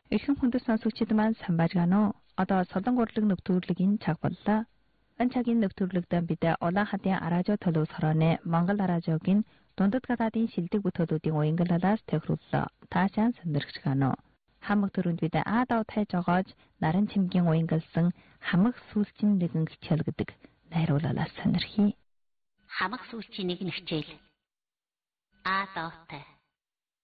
Ихэнх хүндэт сонсогчид маань сайн байна уу? Одоо Солон гурлаг нэвтрүүлгийн цаг боллоо. Энэ цагийн нэвтрүүлэгтээ бид Улаанхадын Аражо төлөв хорооны Монгол Аражогийн дундад гадаадын шилдэг бүтээлүүдийн уянгалалаас тохирууллаа. Таашаан сонирхож байна уу? Хамаг төрөнд бид Аадав тайж огоож наран цэмгийн уянгалсан хамаг сүүлчийн нэгэн хичээл гэдэг найруулалаас сонирхъя. Хамаг сүүлчийн нэгэн хичээл. Аадавтай